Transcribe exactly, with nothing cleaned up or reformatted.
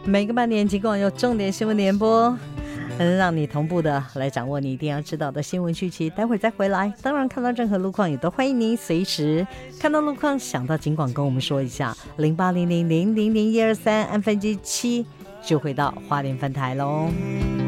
每个半点尽管有重点新闻联播，能让你同步的来掌握你一定要知道的新闻讯息，待会儿再回来。当然看到任何路况也都欢迎您随时看到路况想到尽管跟我们说一下，零八零零零零零一二三按分机七就会到花莲分台喽。